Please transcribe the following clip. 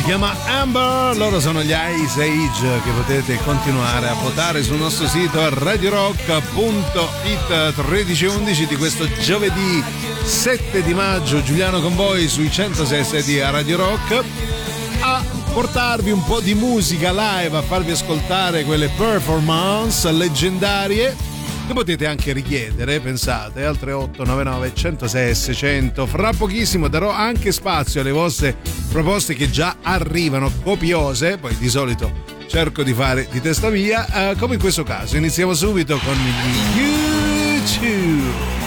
chiama Amber, loro sono gli Ice Age, che potete continuare a votare sul nostro sito radiorock.it. 13:11 di questo giovedì 7 di maggio, Giuliano con voi sui 106 di Radio Rock a portarvi un po' di musica live, a farvi ascoltare quelle performance leggendarie che potete anche richiedere, pensate, al 3899 106 600. Fra pochissimo darò anche spazio alle vostre proposte che già arrivano copiose, poi di solito cerco di fare di testa mia, come in questo caso. Iniziamo subito con gli YouTube.